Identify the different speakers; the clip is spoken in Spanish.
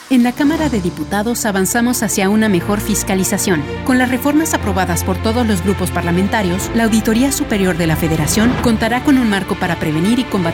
Speaker 1: En la Cámara de Diputados avanzamos hacia una mejor fiscalización. Con las reformas aprobadas por todos los grupos parlamentarios, la Auditoría Superior de la Federación contará con un marco para prevenir y combatir